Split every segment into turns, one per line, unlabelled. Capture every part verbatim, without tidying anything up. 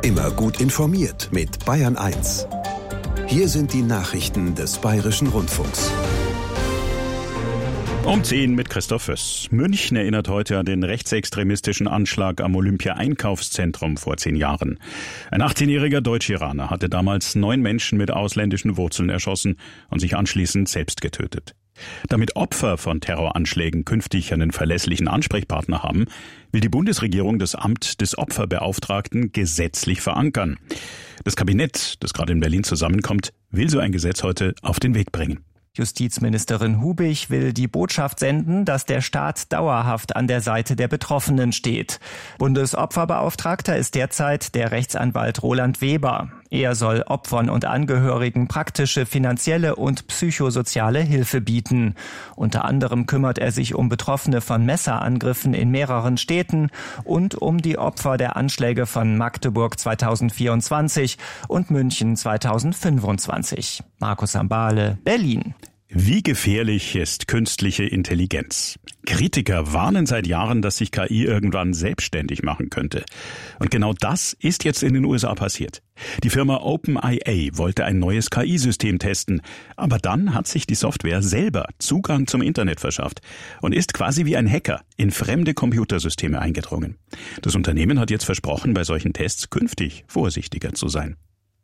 Immer gut informiert mit Bayern eins. Hier sind die Nachrichten des Bayerischen Rundfunks.
Um zehn mit Christoph Föss. München erinnert heute an den rechtsextremistischen Anschlag am Olympia-Einkaufszentrum vor zehn Jahren. Ein achtzehnjähriger Deutsch-Iraner hatte damals neun Menschen mit ausländischen Wurzeln erschossen und sich anschließend selbst getötet. Damit Opfer von Terroranschlägen künftig einen verlässlichen Ansprechpartner haben, will die Bundesregierung das Amt des Opferbeauftragten gesetzlich verankern. Das Kabinett, das gerade in Berlin zusammenkommt, will so ein Gesetz heute auf den Weg bringen.
Justizministerin Hubig will die Botschaft senden, dass der Staat dauerhaft an der Seite der Betroffenen steht. Bundesopferbeauftragter ist derzeit der Rechtsanwalt Roland Weber. Er soll Opfern und Angehörigen praktische, finanzielle und psychosoziale Hilfe bieten. Unter anderem kümmert er sich um Betroffene von Messerangriffen in mehreren Städten und um die Opfer der Anschläge von Magdeburg zweitausendvierundzwanzig und München zweitausendfünfundzwanzig. Markus Sambale, Berlin.
Wie gefährlich ist künstliche Intelligenz? Kritiker warnen seit Jahren, dass sich K I irgendwann selbstständig machen könnte. Und genau das ist jetzt in den U S A passiert. Die Firma OpenAI wollte ein neues K I-System testen, aber dann hat sich die Software selber Zugang zum Internet verschafft und ist quasi wie ein Hacker in fremde Computersysteme eingedrungen. Das Unternehmen hat jetzt versprochen, bei solchen Tests künftig vorsichtiger zu sein.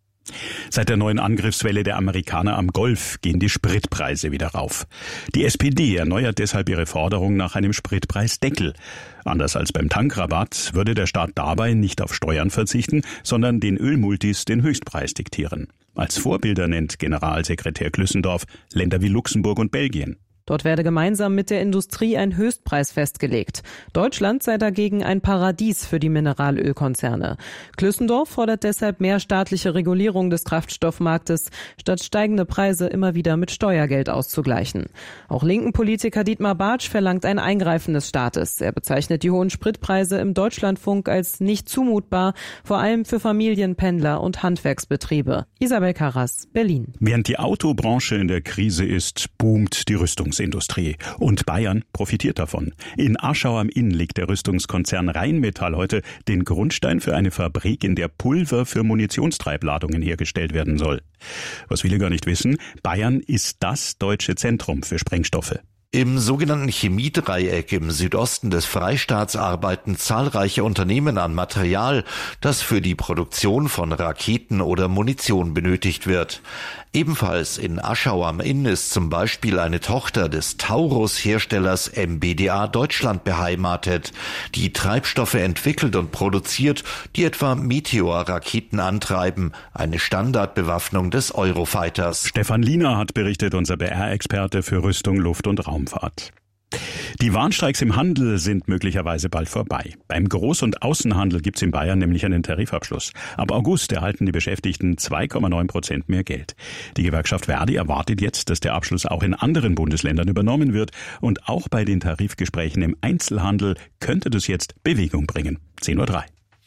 Seit der neuen Angriffswelle der Amerikaner am Golf gehen die Spritpreise wieder rauf. Die S P D erneuert deshalb ihre Forderung nach einem Spritpreisdeckel. Anders als beim Tankrabatt würde der Staat dabei nicht auf Steuern verzichten, sondern den Ölmultis den Höchstpreis diktieren. Als Vorbilder nennt Generalsekretär Klüssendorf Länder wie Luxemburg und Belgien.
Dort werde gemeinsam mit der Industrie ein Höchstpreis festgelegt. Deutschland sei dagegen ein Paradies für die Mineralölkonzerne. Klüssendorf fordert deshalb mehr staatliche Regulierung des Kraftstoffmarktes, statt steigende Preise immer wieder mit Steuergeld auszugleichen. Auch linken Politiker Dietmar Bartsch verlangt ein Eingreifen des Staates. Er bezeichnet die hohen Spritpreise im Deutschlandfunk als nicht zumutbar, vor allem für Familien, Pendler und Handwerksbetriebe. Isabel Karras, Berlin.
Während die Autobranche in der Krise ist, boomt die Rüstungsindustrie. Und Bayern profitiert davon. In Aschau am Inn legt der Rüstungskonzern Rheinmetall heute den Grundstein für eine Fabrik, in der Pulver für Munitionstreibladungen hergestellt werden soll. Was viele gar nicht wissen, Bayern ist das deutsche Zentrum für Sprengstoffe.
Im sogenannten Chemiedreieck im Südosten des Freistaats arbeiten zahlreiche Unternehmen an Material, das für die Produktion von Raketen oder Munition benötigt wird. Ebenfalls in Aschau am Inn ist zum Beispiel eine Tochter des Taurus-Herstellers M B D A Deutschland beheimatet, die Treibstoffe entwickelt und produziert, die etwa Meteor-Raketen antreiben, eine Standardbewaffnung des Eurofighters.
Stefan Liener hat berichtet, unser B R-Experte für Rüstung, Luft- und Raumfahrt. Die Warnstreiks im Handel sind möglicherweise bald vorbei. Beim Groß- und Außenhandel gibt es in Bayern nämlich einen Tarifabschluss. Ab August erhalten die Beschäftigten zwei Komma neun Prozent mehr Geld. Die Gewerkschaft Verdi erwartet jetzt, dass der Abschluss auch in anderen Bundesländern übernommen wird. Und auch bei den Tarifgesprächen im Einzelhandel könnte das jetzt Bewegung bringen. zehn Uhr drei.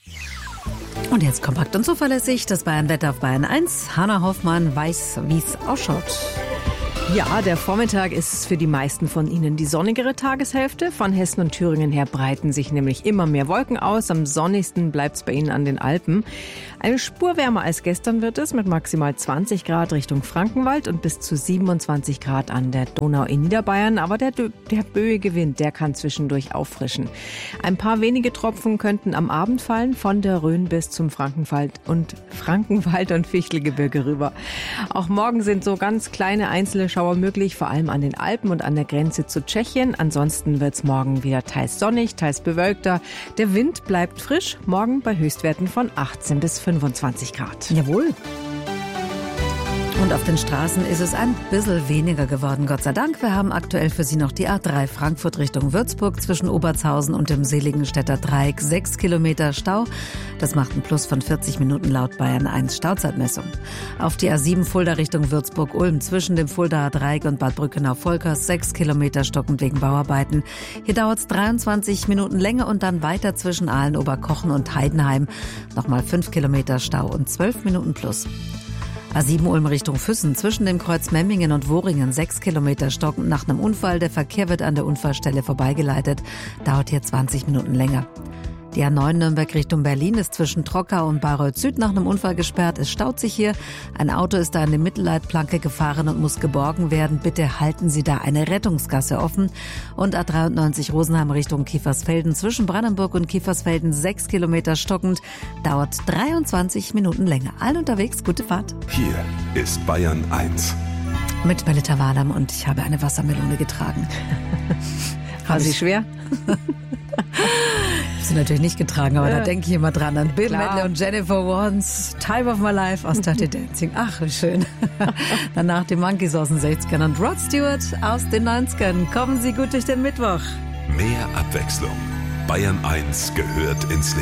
Und jetzt kompakt und zuverlässig das Bayern-Wetter auf Bayern eins. Hanna Hoffmann weiß, wie es ausschaut.
Ja, der Vormittag ist für die meisten von Ihnen die sonnigere Tageshälfte. Von Hessen und Thüringen her breiten sich nämlich immer mehr Wolken aus. Am sonnigsten bleibt es bei Ihnen an den Alpen. Eine Spur wärmer als gestern wird es mit maximal zwanzig Grad Richtung Frankenwald und bis zu siebenundzwanzig Grad an der Donau in Niederbayern. Aber der, der böige Wind, der kann zwischendurch auffrischen. Ein paar wenige Tropfen könnten am Abend fallen, von der Rhön bis zum Frankenwald und Frankenwald und Fichtelgebirge rüber. Auch morgen sind so ganz kleine einzelne Schauer möglich, vor allem an den Alpen und an der Grenze zu Tschechien. Ansonsten wird es morgen wieder teils sonnig, teils bewölkter. Der Wind bleibt frisch, morgen bei Höchstwerten von achtzehn bis fünfundzwanzig Grad.
Jawohl. Und auf den Straßen ist es ein bisschen weniger geworden, Gott sei Dank. Wir haben aktuell für Sie noch die A drei Frankfurt Richtung Würzburg zwischen Obertshausen und dem Seligenstädter Dreieck. Sechs Kilometer Stau. Das macht ein Plus von vierzig Minuten laut Bayern eins Stauzeitmessung. Auf die A sieben Fulda Richtung Würzburg-Ulm zwischen dem Fuldaer Dreieck und Bad Brückenau-Volkers. Sechs Kilometer stockend wegen Bauarbeiten. Hier dauert es dreiundzwanzig Minuten länger und dann weiter zwischen Aalen, Oberkochen und Heidenheim. Nochmal fünf Kilometer Stau und zwölf Minuten plus. A sieben Ulm Richtung Füssen zwischen dem Kreuz Memmingen und Woringen sechs Kilometer stockend nach einem Unfall. Der Verkehr wird an der Unfallstelle vorbeigeleitet. Dauert hier zwanzig Minuten länger. Die A neun Nürnberg Richtung Berlin ist zwischen Trockau und Bayreuth Süd nach einem Unfall gesperrt. Es staut sich hier. Ein Auto ist da an die Mittelleitplanke gefahren und muss geborgen werden. Bitte halten Sie da eine Rettungsgasse offen. Und A dreiundneunzig Rosenheim Richtung Kiefersfelden zwischen Brandenburg und Kiefersfelden sechs Kilometer stockend. Dauert dreiundzwanzig Minuten länger. Allen unterwegs, gute Fahrt.
Hier ist Bayern eins.
Mit Melita Wadam und ich habe eine Wassermelone getragen.
War sie schwer?
Ich habe sie natürlich nicht getragen, aber ja. Da denke ich immer dran an Bill
Klar.
Medley und Jennifer Warnes, Time of My Life aus Dirty Dancing. Ach, wie schön. Danach die Monkeys aus den sechzigern und Rod Stewart aus den neunzigern. Kommen Sie gut durch den Mittwoch.
Mehr Abwechslung. Bayern eins gehört ins Leben.